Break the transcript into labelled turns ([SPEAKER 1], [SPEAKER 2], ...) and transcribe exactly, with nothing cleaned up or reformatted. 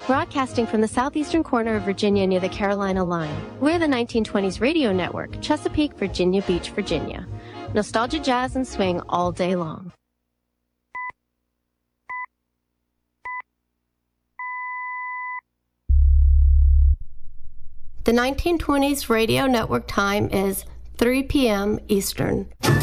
[SPEAKER 1] Broadcasting from the southeastern corner of Virginia near the Carolina line. We're the nineteen twenties Radio Network, Chesapeake, Virginia Beach, Virginia. Nostalgia, jazz, and swing all day long. The nineteen twenties Radio Network time is three p m Eastern.